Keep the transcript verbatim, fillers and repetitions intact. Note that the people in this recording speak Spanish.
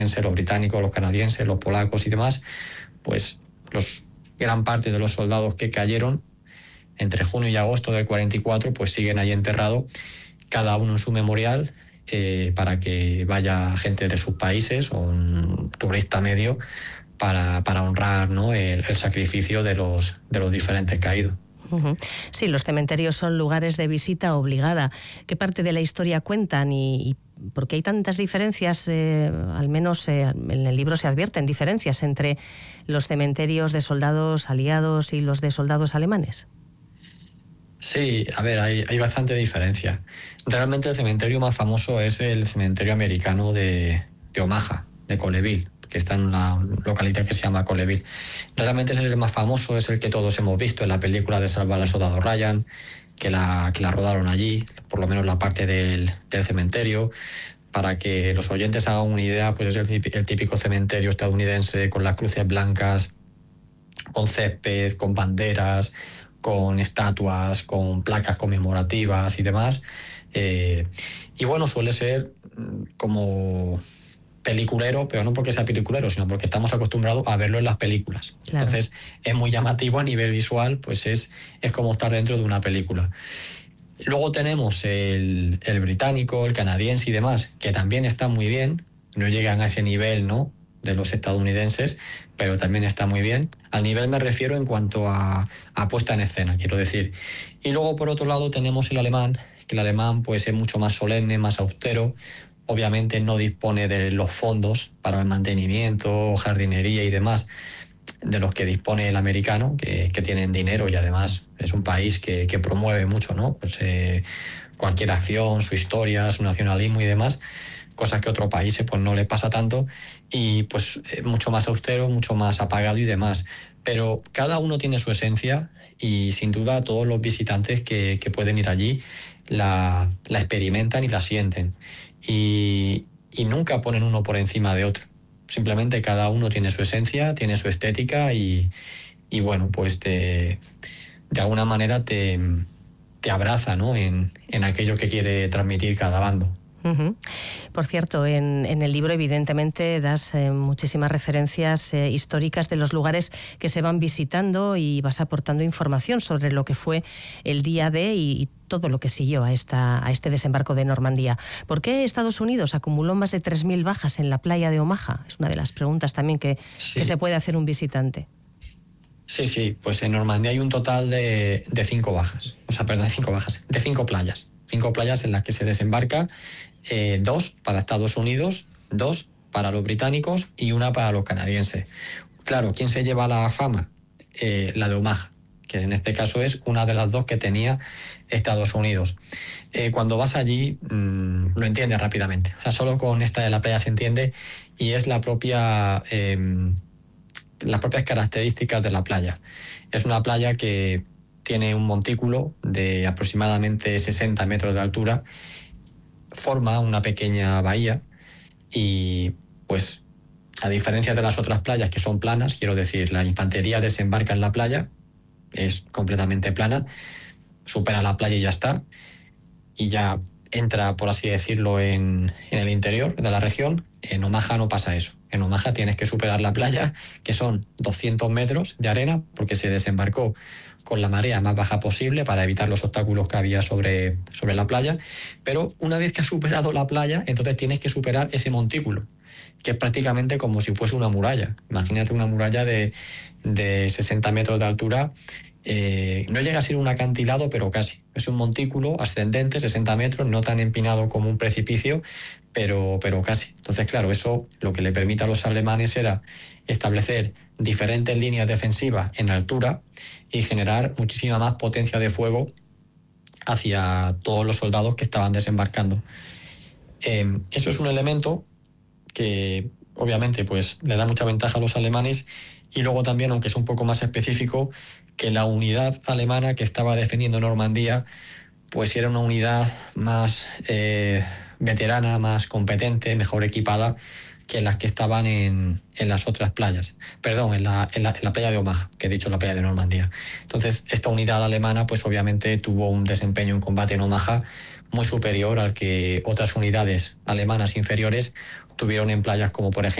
los británicos, los canadienses, los polacos y demás, pues los, gran parte de los soldados que cayeron entre junio y agosto del cuarenta y cuatro, pues siguen ahí enterrados, cada uno en su memorial, eh, para que vaya gente de sus países o un turista medio para, para honrar, ¿no?, el, el sacrificio de los, de los diferentes caídos. Uh-huh. Sí, los cementerios son lugares de visita obligada. ¿Qué parte de la historia cuentan y, y por qué hay tantas diferencias? Eh, al menos eh, en el libro se advierten diferencias entre los cementerios de soldados aliados y los de soldados alemanes. Sí, a ver, hay, hay bastante diferencia. Realmente el cementerio más famoso es el cementerio americano de, de Omaha, de Colleyville, que está en una localidad que se llama Colleyville. Realmente ese es el más famoso, es el que todos hemos visto en la película de Salvar al Soldado Ryan, que la, que la rodaron allí, por lo menos la parte del, del cementerio. Para que los oyentes hagan una idea, pues es el, el típico cementerio estadounidense con las cruces blancas, con césped, con banderas, con estatuas, con placas conmemorativas y demás. Eh, y bueno, suele ser como peliculero, pero no porque sea peliculero, sino porque estamos acostumbrados a verlo en las películas. Claro. Entonces es muy llamativo a nivel visual, pues es, es como estar dentro de una película. Luego tenemos el, el británico, el canadiense y demás, que también están muy bien, no llegan a ese nivel, ¿no?, de los estadounidenses, pero también está muy bien. Al nivel me refiero en cuanto a, a puesta en escena, quiero decir. Y luego, por otro lado, tenemos el alemán, que el alemán pues es mucho más solemne, más austero. Obviamente no dispone de los fondos para el mantenimiento, jardinería y demás de los que dispone el americano, que, que tienen dinero y además es un país que, que promueve mucho, ¿no?, pues, eh, cualquier acción, su historia, su nacionalismo y demás, cosas que a otros países pues no les pasa tanto, y pues eh, mucho más austero, mucho más apagado y demás. Pero cada uno tiene su esencia y sin duda todos los visitantes que, que pueden ir allí la, la experimentan y la sienten. Y, y nunca ponen uno por encima de otro. Simplemente cada uno tiene su esencia, tiene su estética y, y bueno, pues te, de alguna manera te, te abraza, ¿no?, en, en aquello que quiere transmitir cada bando. Uh-huh. Por cierto, en, en el libro evidentemente das eh, muchísimas referencias eh, históricas de los lugares que se van visitando y vas aportando información sobre lo que fue el día D y, y todo lo que siguió a, esta, a este desembarco de Normandía. ¿Por qué Estados Unidos acumuló más de tres mil bajas en la playa de Omaha? Es una de las preguntas también que, sí. que se puede hacer un visitante. Sí, sí, pues en Normandía hay un total de, de cinco bajas, o sea, perdón, de cinco bajas, de cinco playas. Cinco playas en las que se desembarca, eh, dos para Estados Unidos, dos para los británicos y una para los canadienses. Claro, ¿quién se lleva la fama? Eh, la de Omaha, que en este caso es una de las dos que tenía Estados Unidos. Eh, cuando vas allí mmm, lo entiendes rápidamente. O sea, solo con esta de la playa se entiende, y es la propia, eh, las propias características de la playa. Es una playa que tiene un montículo de aproximadamente sesenta metros de altura, forma una pequeña bahía y, pues, a diferencia de las otras playas que son planas, quiero decir, la infantería desembarca en la playa, es completamente plana, supera la playa y ya está, y ya entra, por así decirlo, en, en el interior de la región. En Omaha no pasa eso. En Omaha tienes que superar la playa, que son doscientos metros de arena, porque se desembarcó con la marea más baja posible para evitar los obstáculos que había sobre, sobre la playa. Pero una vez que has superado la playa, entonces tienes que superar ese montículo, que es prácticamente como si fuese una muralla. Imagínate una muralla de, de sesenta metros de altura. Eh, no llega a ser un acantilado, pero casi. Es un montículo ascendente, sesenta metros, no tan empinado como un precipicio, pero, pero casi. Entonces, claro, eso lo que le permite a los alemanes era establecer diferentes líneas defensivas en altura y generar muchísima más potencia de fuego hacia todos los soldados que estaban desembarcando. Eh, eso es un elemento que obviamente pues le da mucha ventaja a los alemanes, y luego también, aunque es un poco más específico, que la unidad alemana que estaba defendiendo Normandía pues era una unidad más eh, veterana, más competente, mejor equipada que las que estaban en, en las otras playas, perdón, en la, en, la, en la playa de Omaha, que he dicho la playa de Normandía. Entonces, esta unidad alemana pues obviamente tuvo un desempeño en combate en Omaha muy superior al que otras unidades alemanas inferiores estuvieron en playas como por ejemplo